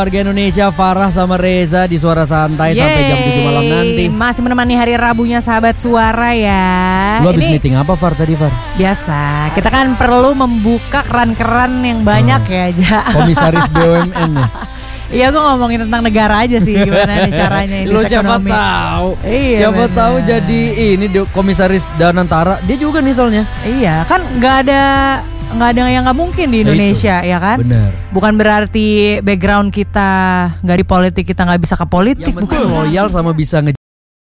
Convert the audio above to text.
Warga Indonesia, Farah sama Reza di Suara Santai sampai jam 7 malam nanti. Masih menemani hari Rabunya sahabat Suara ya. Lu habis meeting apa Far tadi Far? Biasa, kita kan perlu membuka keran-keran yang banyak ya aja. Komisaris BUMN ya? Iya, gue ngomongin tentang negara aja sih, gimana nih caranya ini. Lu siapa tahu? Iya, siapa bener. tahu jadi ini Komisaris Danantara. Dia juga nih soalnya. Iya, kan nggak ada yang nggak mungkin di Indonesia ya kan? Bener. Bukan berarti background kita nggak di politik, kita nggak bisa ke politik. Yang penting loyal sama bisa